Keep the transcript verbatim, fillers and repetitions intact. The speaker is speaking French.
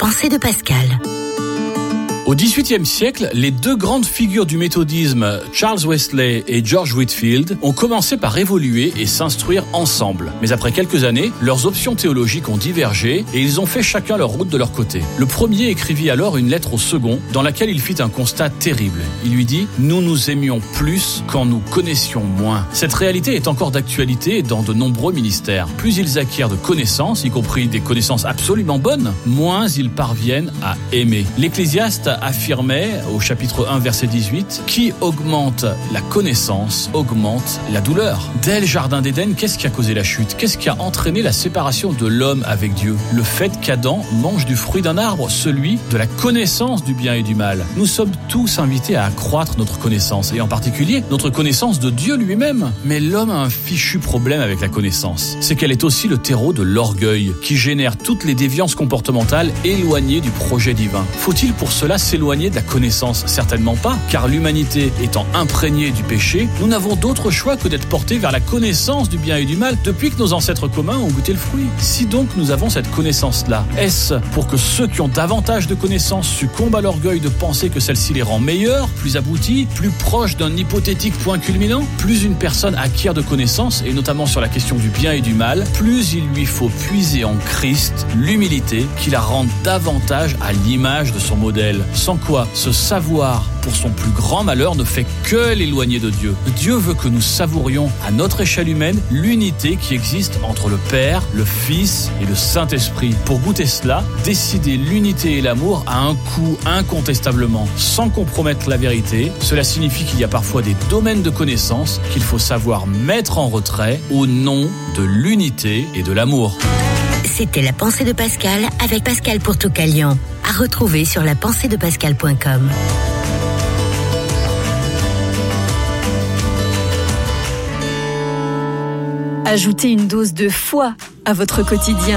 pensée de Pascal. Au dix-huitième siècle, les deux grandes figures du méthodisme, Charles Wesley et George Whitefield, ont commencé par évoluer et s'instruire ensemble. Mais après quelques années, leurs options théologiques ont divergé et ils ont fait chacun leur route de leur côté. Le premier écrivit alors une lettre au second, dans laquelle il fit un constat terrible. Il lui dit « Nous nous aimions plus quand nous connaissions moins ». Cette réalité est encore d'actualité dans de nombreux ministères. Plus ils acquièrent de connaissances, y compris des connaissances absolument bonnes, moins ils parviennent à aimer. L'Ecclésiaste affirmait au chapitre un verset dix-huit « Qui augmente la connaissance augmente la douleur ». Dès le jardin d'Éden, qu'est-ce qui a causé la chute ? Qu'est-ce qui a entraîné la séparation de l'homme avec Dieu ? Le fait qu'Adam mange du fruit d'un arbre, celui de la connaissance du bien et du mal. Nous sommes tous invités à accroître notre connaissance, et en particulier notre connaissance de Dieu lui-même. Mais l'homme a un fichu problème avec la connaissance. C'est qu'elle est aussi le terreau de l'orgueil, qui génère toutes les déviances comportementales éloignées du projet divin. Faut-il pour cela s'éloigner de la connaissance ? Certainement pas, car l'humanité étant imprégnée du péché, nous n'avons d'autre choix que d'être portés vers la connaissance du bien et du mal depuis que nos ancêtres communs ont goûté le fruit. Si donc nous avons cette connaissance-là, est-ce pour que ceux qui ont davantage de connaissances succombent à l'orgueil de penser que celle-ci les rend meilleurs, plus aboutis, plus proches d'un hypothétique point culminant ? Plus une personne acquiert de connaissances, et notamment sur la question du bien et du mal, plus il lui faut puiser en Christ l'humilité qui la rende davantage à l'image de son modèle. Sans quoi, ce savoir pour son plus grand malheur ne fait que l'éloigner de Dieu. Dieu veut que nous savourions à notre échelle humaine l'unité qui existe entre le Père, le Fils et le Saint-Esprit. Pour goûter cela, décider l'unité et l'amour à un coup incontestablement, sans compromettre la vérité. Cela signifie qu'il y a parfois des domaines de connaissance qu'il faut savoir mettre en retrait au nom de l'unité et de l'amour. C'était la pensée de Pascal avec Pascal pour Toucalion. À retrouver sur la pensée de pascal point com. Ajoutez une dose de foi à votre quotidien.